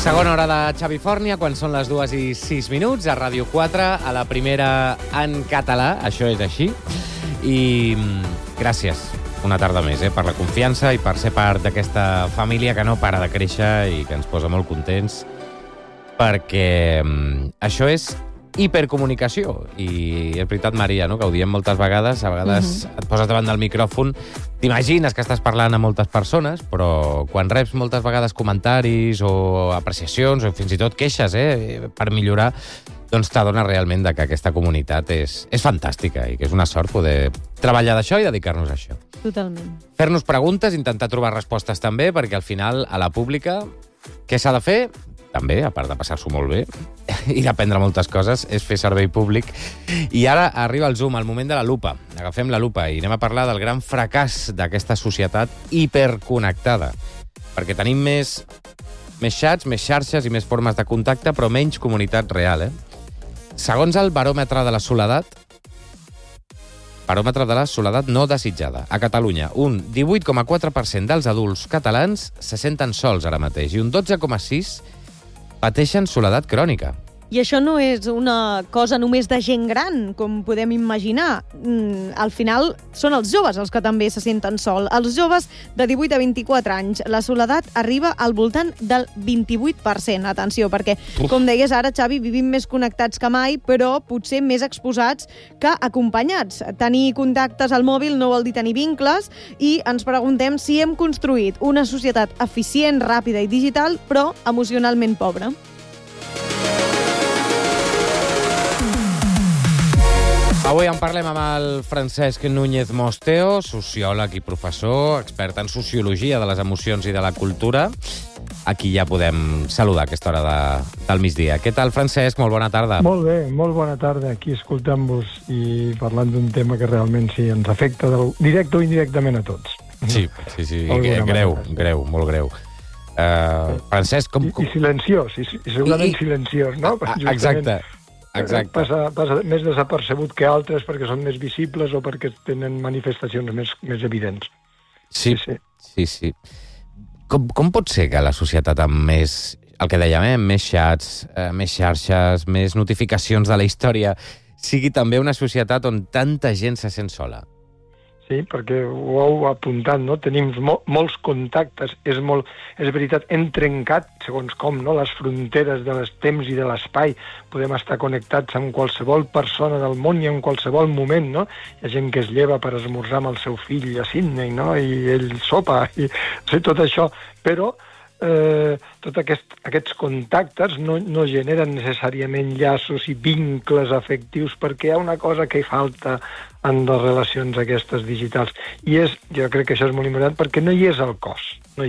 Segona hora de Xavifòrnia, quan són les 2:06, a Ràdio 4, a la primera en català, això és així. I gràcies una tarda més per la confiança i per ser part d'aquesta família que no para de créixer i que ens posa molt contents, perquè això és hipercomunicació. I és veritat, Maria, no? Que ho diem moltes vegades. A vegades et poses davant del micròfon, t'imagines que estàs parlant a moltes persones, però quan reps moltes vegades comentaris o apreciacions o fins i tot queixes per millorar, doncs t'adones realment que aquesta comunitat és fantàstica i que és una sort poder treballar d'això i dedicar-nos a això. Totalment. Fer-nos preguntes, intentar trobar respostes també, perquè al final, a la pública, què s'ha de fer? També, a part de passar-s'ho molt bé i d'aprendre moltes coses, és fer servei públic. I ara arriba el Zoom, el moment de la lupa. Agafem la lupa i anem a parlar del gran fracàs d'aquesta societat hiperconnectada. Perquè tenim més xats, més xarxes i més formes de contacte, però menys comunitat real. Segons el baròmetre de la soledat no desitjada, a Catalunya, un 18,4% dels adults catalans se senten sols ara mateix i un 12,6% pateixen soledat crònica. I això no és una cosa només de gent gran, com podem imaginar. Al final són els joves els que també se senten sols. Els joves de 18 a 24 anys, la soledat arriba al voltant del 28%. Atenció, perquè, com deies ara, Xavi, vivim més connectats que mai, però potser més exposats que acompanyats. Tenir contactes al mòbil no vol dir tenir vincles i ens preguntem si hem construït una societat eficient, ràpida i digital, però emocionalment pobra. Avui en parlem amb el Francesc Núñez Mosteo, sociòleg i professor, expert en sociologia de les emocions i de la cultura. Aquí ja podem saludar a aquesta hora del migdia. Què tal, Francesc? Molt bona tarda. Molt bé, molt bona tarda. Aquí escoltant-vos i parlant d'un tema que realment sí ens afecta directe o indirectament a tots. Sí. Greu, molt greu. Francesc, com... I silenciós, i segurament silenciós, no? Exacte. Passa més desapercebut que altres perquè són més visibles o perquè tenen manifestacions més evidents. Sí. Com pot ser que la societat amb més, el que dèiem, més xats, més xarxes, més notificacions de la història, sigui també una societat on tanta gent se sent sola? Sí, perquè ho heu apuntat, no? Tenim molts contactes, és veritat, hem trencat, segons com, no? Les fronteres dels temps i de l'espai. Podem estar connectats amb qualsevol persona del món i en qualsevol moment, no? Hi ha gent que es lleva per esmorzar amb el seu fill a Sydney, no? I ell sopa, i tot això, però tots aquests contactes no generen necessàriament llaços i vincles afectius perquè hi ha una cosa que hi falta en les relacions aquestes digitals. I jo crec que això és molt important perquè no hi és el cos.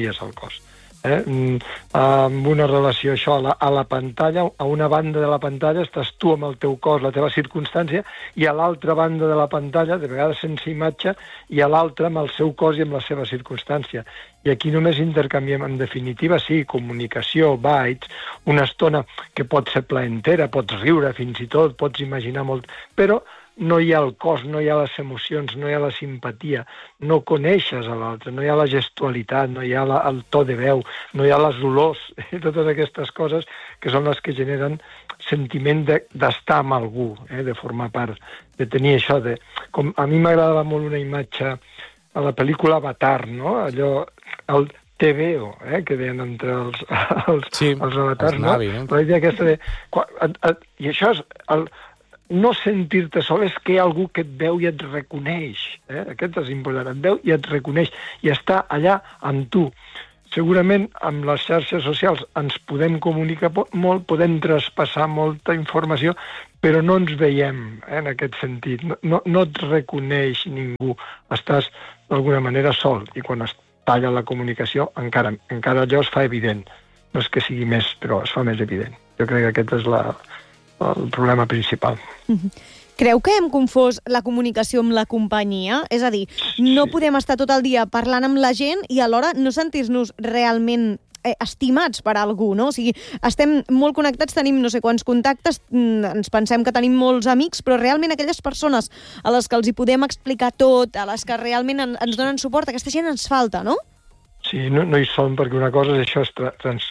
Amb una relació això a la pantalla, a una banda de la pantalla estàs tu amb el teu cos, la teva circumstància, i a l'altra banda de la pantalla, de vegades sense imatge, i a l'altra amb el seu cos i amb la seva circumstància. I aquí només intercanviem, en definitiva, sí, comunicació, bytes, una estona que pot ser plaentera, pots riure fins i tot, pots imaginar molt, però no hi ha el cos, no hi ha les emocions, no hi ha la simpatia, no coneixes a l'altre, no hi ha la gestualitat, no hi ha el to de veu, no hi ha les olors, totes aquestes coses que són les que generen sentiment d'estar amb algú, de formar part, de tenir això. Com a mi m'agradava molt una imatge a la pel·lícula Avatar, no? Allò, el TVO, que deien entre els avatars, no? La idea aquesta de... I això és... No sentir-te sol és que hi ha algú que et veu i et reconeix. Aquest és important, et veu i et reconeix i està allà amb tu. Segurament amb les xarxes socials ens podem comunicar molt, podem traspassar molta informació, però no ens veiem en aquest sentit. No et reconeix ningú. Estàs d'alguna manera sol i quan es talla la comunicació encara allò es fa evident. No és que sigui més, però es fa més evident. Jo crec que aquest és el problema principal. Creu que hem confós la comunicació amb la companyia? És a dir, no podem estar tot el dia parlant amb la gent i alhora no sentir-nos realment estimats per algú, no? O sigui, estem molt connectats, tenim no sé quants contactes, ens pensem que tenim molts amics, però realment aquelles persones a les que els hi podem explicar tot, a les que realment ens donen suport, aquesta gent ens falta, no? Sí, no hi som, perquè una cosa és això,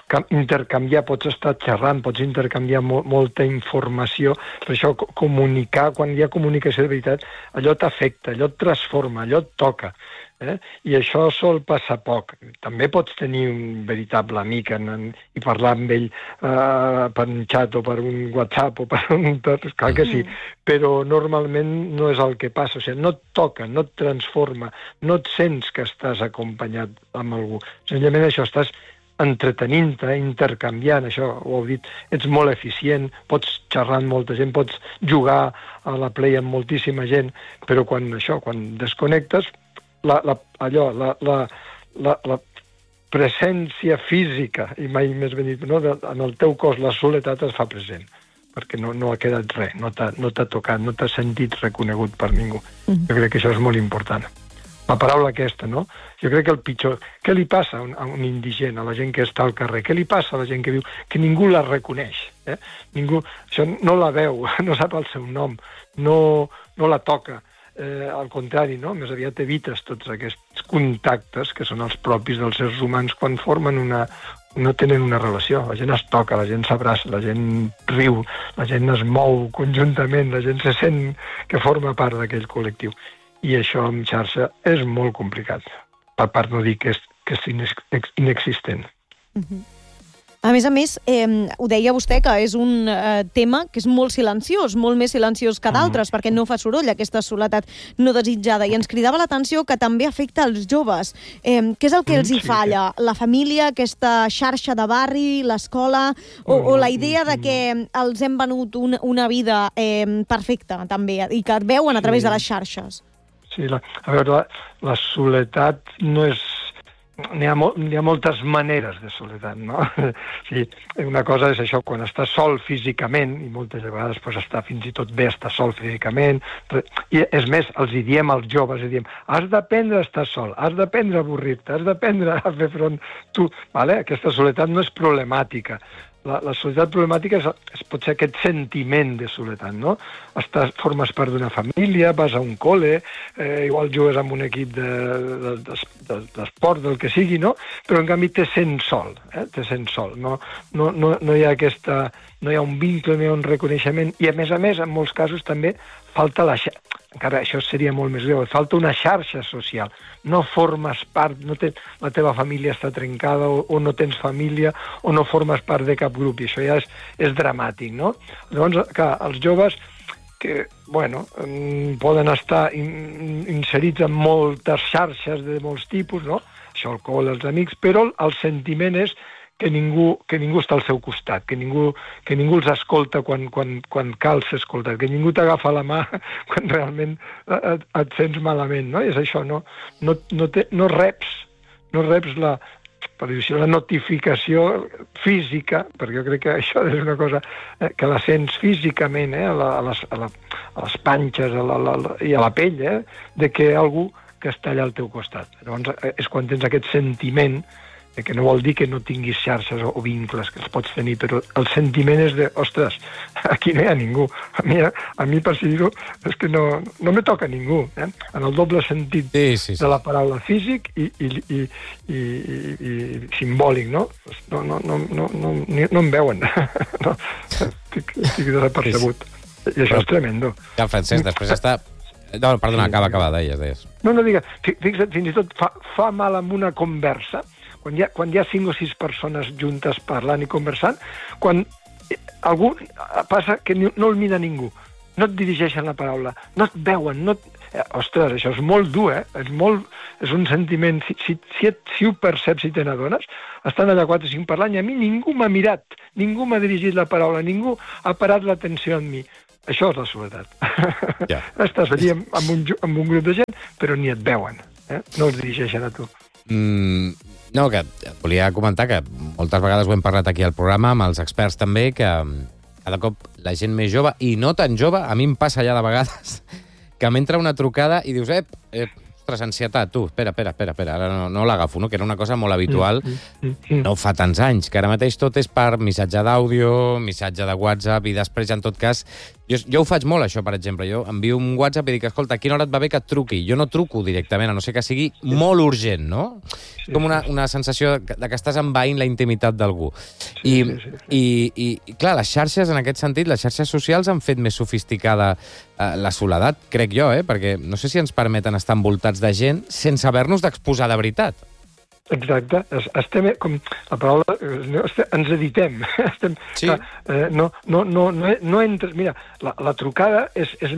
intercanviar, pots estar xerrant, pots intercanviar molta informació, per això comunicar, quan hi ha comunicació de veritat, allò t'afecta, allò et transforma, allò et toca. I això sol passar poc. També pots tenir un veritable amic i parlar amb ell per un xat o per un WhatsApp o per un... Clar que sí, però normalment no és el que passa. O sigui, no et toca, no et transforma, no et sents que estàs acompanyat amb algú. Senzillament això, estàs entretenint-te, intercanviant, això ho heu dit, ets molt eficient, pots xerrar amb molta gent, pots jugar a la Play amb moltíssima gent, però quan desconnectes, la presència física, i mai més ben dit, no? En el teu cos la soledat es fa present, perquè no ha quedat res, no t'ha tocat, no t'ha sentit reconegut per ningú. Jo crec que això és molt important. La paraula aquesta, no? Jo crec que el pitjor... Què li passa a un indigent, a la gent que està al carrer? Què li passa a la gent que viu? Que ningú la reconeix. Ningú... Això no la veu, no sap el seu nom, no la toca. Al contrari, no? Més aviat evites tots aquests contactes que són els propis dels éssers humans quan no tenen una relació. La gent es toca, la gent s'abraça, la gent riu, la gent es mou conjuntament, la gent se sent que forma part d'aquell col·lectiu. I això en xarxa és molt complicat. Per part no dir que és inexistent. A més, ho deia vostè, que és un tema que és molt silenciós, molt més silenciós que d'altres, perquè no fa soroll aquesta soledat no desitjada. I ens cridava l'atenció que també afecta els joves. Què és el que els hi falla? La família, aquesta xarxa de barri, l'escola, o la idea de que els hem venut una vida perfecta, també, i que veuen a través de les xarxes? Sí, a veure, la soledat no és... N'hi ha moltes maneres de soledat, no? Sí, una cosa és això, quan estàs sol físicament, i moltes vegades està fins i tot bé estar sol físicament, i és més, els hi diem als joves, has d'aprendre a estar sol, has d'aprendre a avorrir-te, has d'aprendre a fer front tu. Aquesta soledat no és problemàtica. La soledat problemàtica pot ser aquest sentiment de soledat, no? Formes part d'una família, vas a un col·le, igual jugues amb un equip d'esport, del que sigui, no? Però en canvi te sents sol, te sents sol. No hi ha no hi ha un vincle, no hi ha un reconeixement, i a més, en molts casos també falta encara això seria molt més greu, falta una xarxa social. No formes part, la teva família està trencada, o no tens família, o no formes part de cap grup, i això ja és dramàtic, no? Llavors, clar, els joves que, poden estar inserits en moltes xarxes de molts tipus, no? Això, el col, els amics, però el sentiment és que ningú està al seu costat, que ningú els escolta quan cal ser escoltat, que ningú t'agafa la mà quan realment et sents malament, no? És això, no reps la notificació física, perquè jo crec que això és una cosa que la sents físicament, a les panxes i a la pell, de que hi ha algú que està allà al teu costat. Llavors és quan tens aquest sentiment, que no vol dir que no tinguis xarxes o vincles, que els pots tenir, però el sentiment és de, ostres, aquí no hi ha ningú. A mi per dir-ho, és que no me toca ningú, en el doble sentit de la paraula físic i simbòlic, no? No em veuen. Estic desapercebut. I això és tremendo. Ja, Francesc, després està... No, perdona, acaba, deies. No, digue, fixa't, fins i tot fa mal amb una conversa, quan hi ha 5 o 6 persones juntes parlant i conversant, quan algú passa que no el mira ningú, no et dirigeixen la paraula, no et veuen, ostres, això és molt dur, és un sentiment, si ho perceps, si te n'adones, estan allà 4 o 5 parlant i a mi ningú m'ha mirat, ningú m'ha dirigit la paraula, ningú ha parat l'atenció en mi. Això és la soledat. Yeah. Estàs allà amb un grup de gent, però ni et veuen, no els dirigeixen a tu. No, que et volia comentar que moltes vegades ho hem parlat aquí al programa, amb els experts també, que cada cop la gent més jove, i no tan jove, a mi em passa ja de vegades, que m'entra una trucada i dius, ostres, ansietat, tu, espera, ara no l'agafo, no? Que era una cosa molt habitual, no fa tants anys, que ara mateix tot és per missatge d'àudio, missatge de WhatsApp, i després, en tot cas, Jo ho faig molt, això, per exemple. Jo envio un WhatsApp i dic, escolta, a quina hora et va bé que et truqui? Jo no truco directament, a no ser que sigui molt urgent, no? Sí, com una sensació de que estàs envaint la intimitat d'algú. I, clar, les xarxes, en aquest sentit, les xarxes socials han fet més sofisticada la soledat, crec jo, perquè no sé si ens permeten estar envoltats de gent sense haver-nos d'exposar de veritat. Exacte. Estem, com la paraula, ens editem. Sí. No entres... Mira, la trucada és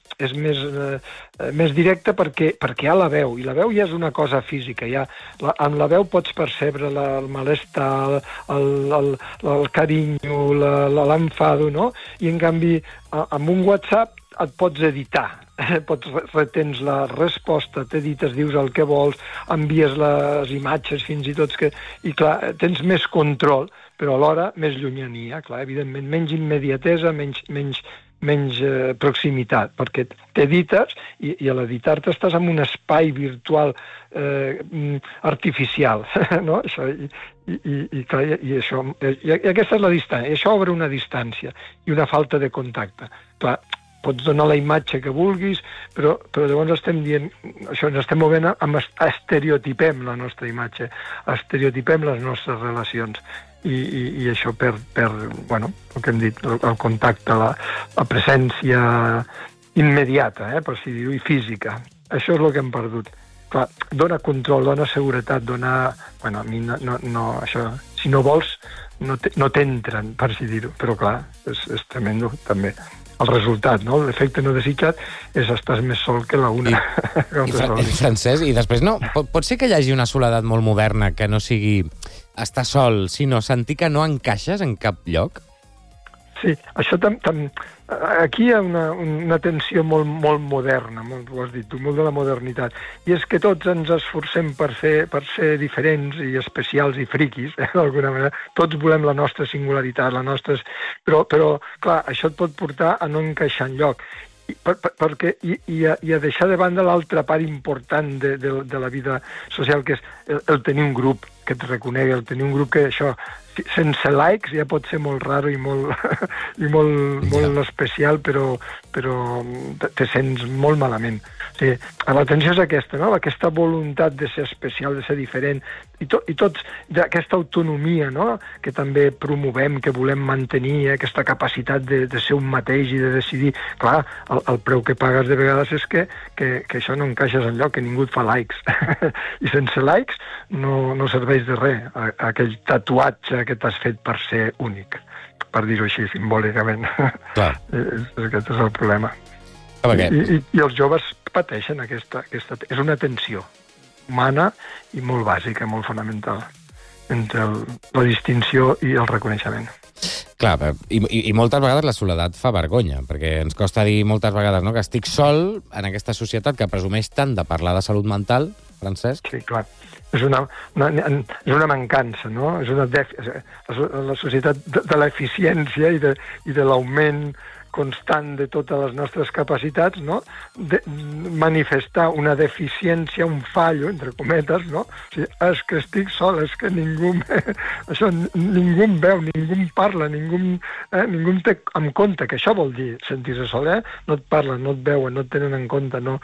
més directa perquè hi ha la veu, i la veu ja és una cosa física. Amb la veu pots percebre el malestar, el carinyo, l'enfado, no? I, en canvi, amb un WhatsApp et pots editar. Retens la resposta, t'edites, dius el que vols, envies les imatges fins i tot, i clar, tens més control, però alhora més llunyania, clar, evidentment, menys immediatesa, menys proximitat, perquè t'edites i a l'editar-te estàs en un espai virtual artificial, no? I aquesta és la distància, i això obre una distància i una falta de contacte. Clar, pots donar la imatge que vulguis, però llavors estem dient, això ens estem movent estereotipem la nostra imatge, estereotipem les nostres relacions. I això per bueno, el que hem dit, el contacte, la presència immediata, per si dir-ho, i física. Això és el que hem perdut. Clar, dona control, dona seguretat, dona... Bueno, a mi no això... Si no vols, no t'entren, per si dir-ho. Però clar, és tremendo, també. El resultat, no? L'efecte no desitjat és estàs més sol que la una. Francesc, i després no, pot ser que hi hagi una soledat molt moderna que no sigui estar sol, sinó sentir que no encaixes en cap lloc? Sí, això aquí hi ha una tensió molt moderna, ho has dit tu, molt de la modernitat, i és que tots ens esforcem per ser diferents i especials i friquis, d'alguna manera. Tots volem la nostra singularitat, però clar, això et pot portar a no encaixar enlloc. I a deixar de banda l'altra part important de la vida social, que és el tenir un grup que et reconegui, el tenir un grup que això, sense likes ja pot ser molt raro i molt especial, però te sents molt malament. O sigui, l'atenció és aquesta, no? Aquesta voluntat de ser especial, de ser diferent, i tots d'aquesta autonomia, no? Que també promovem, que volem mantenir, aquesta capacitat de ser un mateix i de decidir. Clar, el preu que pagues de vegades és que això no encaixes enlloc, que ningú et fa likes. I sense likes no serveix de res, aquell tatuatge que t'has fet per ser únic, per dir-ho així, simbòlicament. Clar. Aquest és el problema. I els joves pateixen aquesta... És una tensió humana i molt bàsica, molt fonamental, entre la distinció i el reconeixement. Clar, i moltes vegades la soledat fa vergonya, perquè ens costa dir moltes vegades, no?, que estic sol en aquesta societat que presumeix tant de parlar de salut mental, Francesc. Sí, clar. És una mancança, no? És la societat de l'eficiència i de l'augment constant de totes les nostres capacitats, no? Manifestar una deficiència, un fallo, entre cometes, no? O sigui, és que estic sol, és que ningú em veu, ningú em parla, ningú em té en compte, que això vol dir sentir-se sol, No et parlen, no et veuen, no et tenen en compte, no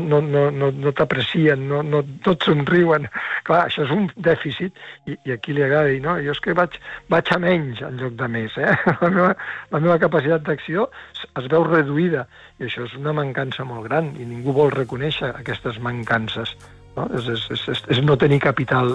t'aprecien, no et somriuen. Clar, això és un dèficit, i aquí li agrada dir, no? Jo és que vaig a menys en lloc de més, La meva capacitat d'acció es veu reduïda, i això és una mancança molt gran, i ningú vol reconèixer aquestes mancances, no? És no tenir capital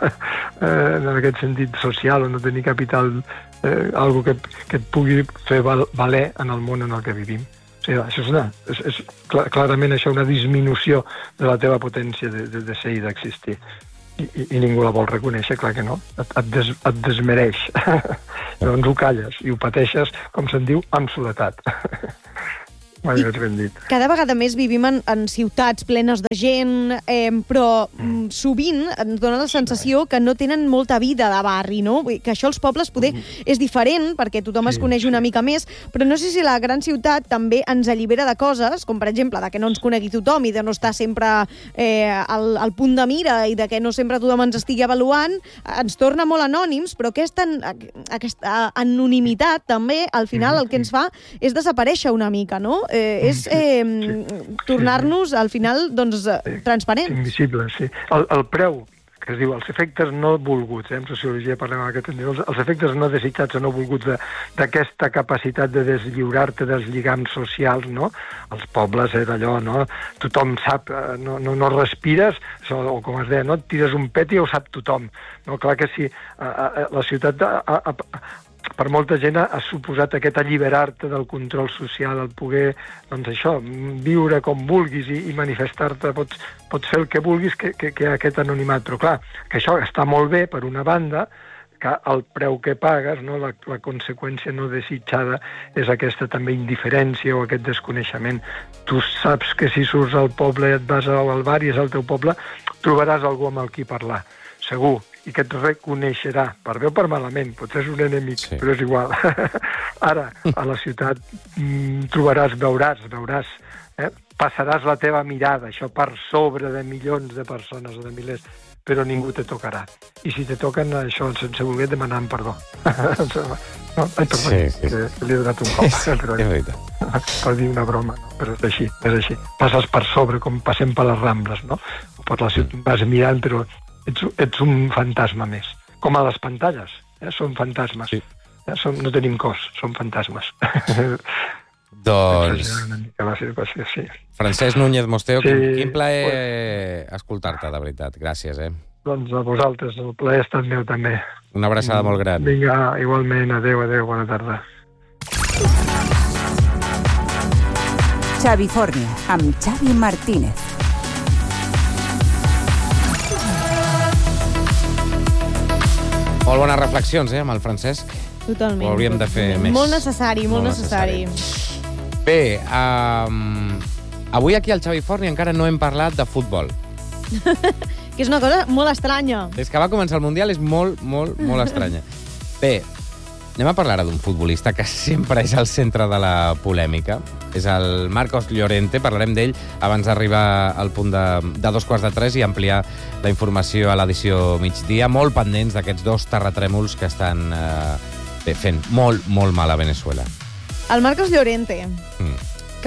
en aquest sentit social, o no tenir capital, algo que et pugui fer valer en el món en el que vivim. O sigui, això és clarament això, una disminució de la teva potència de ser i d'existir. I ningú la vol reconèixer, clar que no. Et desmereix. Llavors ho calles i ho pateixes, com se'n diu, amb soledat. Cada vegada més vivim en ciutats plenes de gent, però sovint ens dona la sensació que no tenen molta vida de barri, no? Que això als pobles poder és diferent, perquè tothom es coneix una mica més, però no sé si la gran ciutat també ens allibera de coses, com per exemple, de que no ens conegui tothom i de no estar sempre al punt de mira i de que no sempre tothom ens estigui avaluant, ens torna molt anònims, però aquesta anonimitat també, al final, el que ens fa és desaparèixer una mica, no? És tornar-nos, al final, doncs, transparents. Invisibles, sí. El preu, que es diu els efectes no volguts, en sociologia parlem d'aquest sentit, els efectes no desitjats o no volguts d'aquesta capacitat de deslliurar-te dels lligams socials, no? Els pobles és allò, no? Tothom sap, no respires, o com es deia, no? Et tires un pet i ho sap tothom. No? Clar que sí, la ciutat per molta gent ha suposat aquest alliberar-te del control social, el poder, doncs això, viure com vulguis i manifestar-te, pots fer el que vulguis, que hi ha aquest anonimat. Però clar, que això està molt bé, per una banda, que el preu que pagues, no, la conseqüència no desitjada, és aquesta també indiferència o aquest desconeixement. Tu saps que si surts al poble i et vas al bar i és el teu poble, trobaràs algú amb el qui parlar, segur, i que et reconeixerà, per bé o per malament, potser és un enemic, sí, però és igual. Ara, a la ciutat veuràs, passaràs la teva mirada, això per sobre de milions de persones o de milers, però ningú te tocarà. I si te toquen, això sense voler demanant perdó. No? Ai, perdó, sí. Que li he donat un cop. Sí, és veritat. Per dir una broma, no? Però és així. Passes per sobre, com passem per les Rambles, no? O per la ciutat, vas mirant, però ets un fantasma més. Com a les pantalles, són fantasmes. Sí. No tenim cos, són fantasmes. Doncs... Sí. Francesc Núñez Mosteo, sí, quin plaer escoltar-te, de veritat. Gràcies, Doncs a vosaltres, el plaer ha estat meu també. Una abraçada molt gran. Vinga, igualment, adéu, bona tarda. Xavi Fornia, amb Xavi Martínez. Molt bones reflexions, amb el Francesc. Totalment. Ho hauríem de fer més. Molt necessari. Bé, avui aquí al Xavi Forni encara no hem parlat de futbol. Que és una cosa molt estranya. Des que va començar el Mundial és molt estranya. Bé, anem a parlar d'un futbolista que sempre és al centre de la polèmica. És el Marcos Llorente. Parlarem d'ell abans d'arribar al punt de 2:45 i ampliar la informació a l'edició migdia. Molt pendents d'aquests dos terratrèmols que estan fent molt mal a Venezuela. El Marcos Llorente, que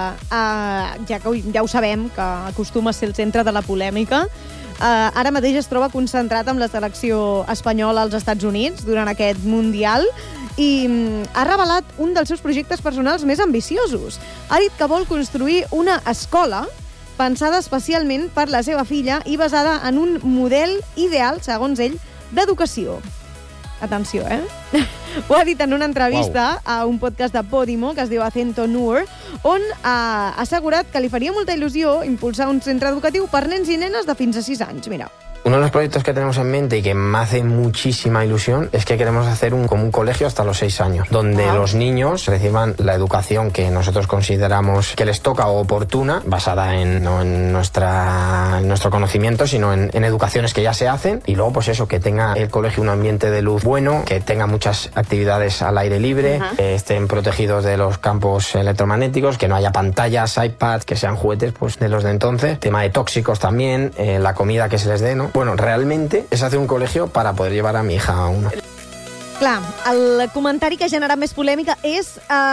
ja ho sabem, que acostuma a ser el centre de la polèmica, ara mateix es troba concentrat amb la selecció espanyola als Estats Units durant aquest Mundial i ha revelat un dels seus projectes personals més ambiciosos. Ha dit que vol construir una escola pensada especialment per la seva filla i basada en un model ideal, segons ell, d'educació. Atenció, Ho ha dit en una entrevista a un podcast de Podimo que es diu Acento Noor, on ha assegurat que li faria molta il·lusió impulsar un centre educatiu per nens i nenes de fins a 6 anys. Mira. Uno de los proyectos que tenemos en mente y que me hace muchísima ilusión es que queremos hacer como un colegio hasta los 6 años, donde los niños reciban la educación que nosotros consideramos que les toca o oportuna, basada no en nuestro conocimiento, sino en educaciones que ya se hacen, y luego pues eso, que tenga el colegio un ambiente de luz bueno, que tenga muchas actividades al aire libre, que estén protegidos de los campos electromagnéticos, que no haya pantallas, iPads, que sean juguetes pues de los de entonces, tema de tóxicos también, la comida que se les dé, ¿no? Bueno, realmente es hacer un colegio para poder llevar a mi hija a uno. Clar, el comentari que ha generat més polèmica és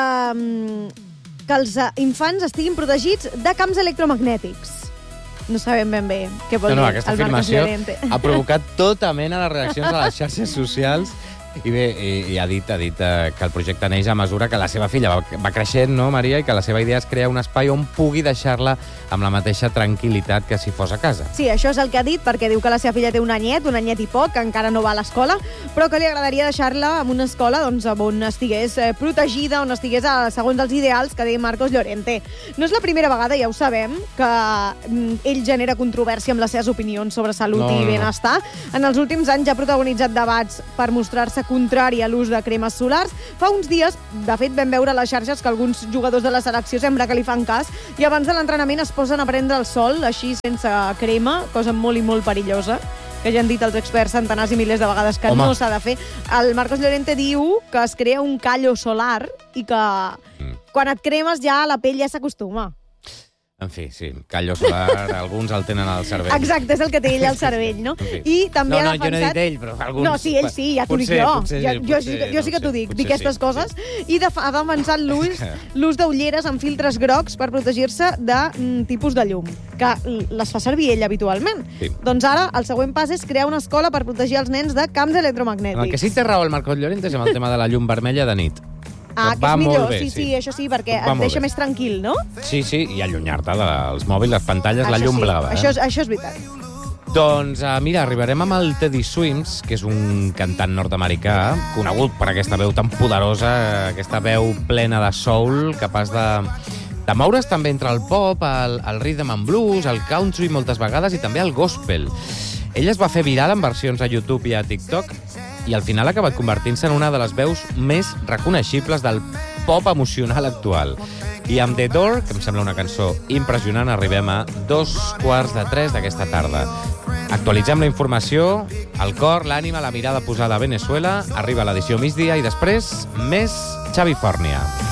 que els infants estiguin protegits de camps electromagnètics. No sabem ben bé què vol dir aquesta el Marcos Llorente. Ha provocat tota mena de reaccions a les xarxes socials. I bé, ha dit que el projecte neix a mesura que la seva filla va creixent, no, Maria? I que la seva idea és crear un espai on pugui deixar-la amb la mateixa tranquil·litat que si fos a casa. Sí, això és el que ha dit, perquè diu que la seva filla té un anyet i poc, que encara no va a l'escola, però que li agradaria deixar-la en una escola doncs, on estigués protegida, on estigués segons els ideals que deia Marcos Llorente. No és la primera vegada, ja ho sabem, que ell genera controvèrsia amb les seves opinions sobre salut i benestar. En els últims anys ja ha protagonitzat debats per mostrar-se contrari a l'ús de cremes solars. Fa uns dies, de fet, vam veure a les xarxes que alguns jugadors de la selecció sembla que li fan cas i abans de l'entrenament es posen a prendre el sol, així sense crema, cosa molt i molt perillosa, que ja han dit els experts centenars i milers de vegades que no s'ha de fer. El Marcos Llorente diu que es crea un callo solar i que quan et cremes ja la pell ja s'acostuma. En fi, sí, callo solar, alguns el tenen al cervell. Exacte, és el que té ell al cervell, no? En fi. I també ha defensat... jo no he dit ell, però alguns... No, sí, ell sí, ja t'ho dic jo. Jo sí que t'ho dic aquestes coses. I ha defensat l'ús d'ulleres amb filtres grocs per protegir-se de tipus de llum, que les fa servir ell habitualment. Sí. Doncs ara el següent pas és crear una escola per protegir els nens de camps electromagnètics. El que sí té raó el Marcos Llorente és amb el tema de la llum vermella de nit. Que és millor, sí, això sí, perquè et deixa més tranquil, no? Sí, i allunyar-te dels mòbils, les pantalles, la llum blava. Això és veritat. Doncs, mira, arribarem amb el Teddy Swims, que és un cantant nord-americà, conegut per aquesta veu tan poderosa, aquesta veu plena de soul, capaç de moure's també entre el pop, el rhythm and blues, el country moltes vegades i també el gospel. Ell es va fer viral en versions a YouTube i a TikTok i al final ha acabat convertint-se en una de les veus més reconeixibles del pop emocional actual. I amb The Door, que em sembla una cançó impressionant, arribem a 2:15 d'aquesta tarda. Actualitzem la informació, el cor, l'ànima, la mirada posada a Venezuela, arriba l'edició migdia i després més Xavi Fòrnia.